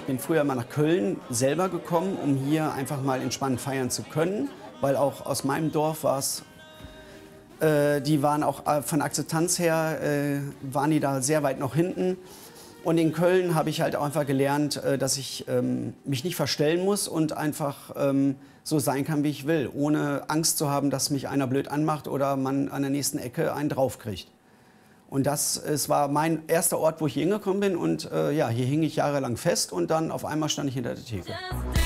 bin früher immer nach Köln selber gekommen, um hier einfach mal entspannt feiern zu können, weil auch aus meinem Dorf war es, die waren auch von Akzeptanz her, waren die da sehr weit noch hinten. Und in Köln habe ich halt auch einfach gelernt, dass ich mich nicht verstellen muss und einfach so sein kann, wie ich will, ohne Angst zu haben, dass mich einer blöd anmacht oder man an der nächsten Ecke einen draufkriegt. Und es war mein erster Ort, wo ich hier hingekommen bin. Und ja, hier hing ich jahrelang fest und dann auf einmal stand ich hinter der Theke.